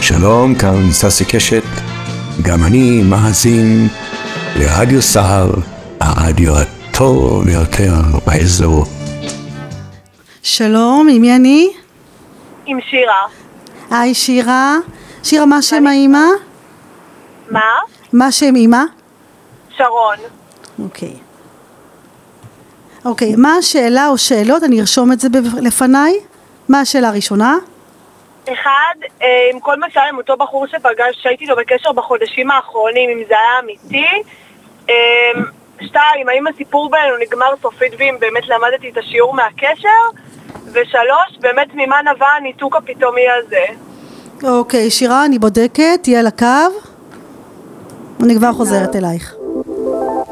שלום, כאן ססי קשת, גם אני מאזין לרדיו סהר, הרדיו הטוב ביותר באזור. שלום, עם מי אני? עם שירה. היי שירה. שירה, מה שם האמא? מה? מה שם אמא? שרון. אוקיי, מה השאלה או שאלות? אני ארשום את זה לפניי. מה השאלה הראשונה? אחד, עם כל מה שהיה עם אותו בחור שהייתי לו בקשר בחודשים האחרונים, אם זה היה אמיתי. שתיים, האם הסיפור בינינו נגמר סופית ואם באמת למדתי את השיעור מהקשר? ושלוש, באמת ממה נבע הניתוק הפתאומי הזה? אוקיי, שירה, אני בודקת, תהיה על הקו. אני כבר חוזרת אלייך.